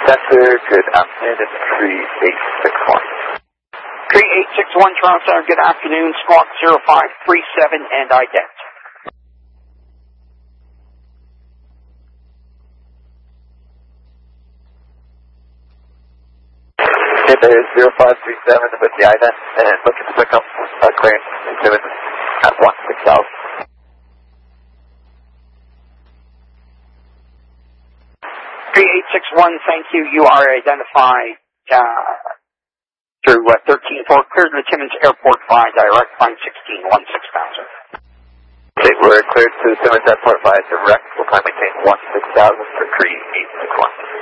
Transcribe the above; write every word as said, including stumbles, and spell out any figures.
Center, good afternoon, it's three eight six one. three eight six one, Toronto Center, good afternoon, squawk zero five three seven and ident. It is zero five three seven with the ident and looking to pick up uh, clearance exhibit at one six south. three eight six one, thank you. You are identified uh, through uh, thirteen four, cleared to Timmins Airport by direct flight sixteen one six thousand. Okay, we're cleared to Timmins Airport by direct. We'll climb maintain one six thousand for three eight six one.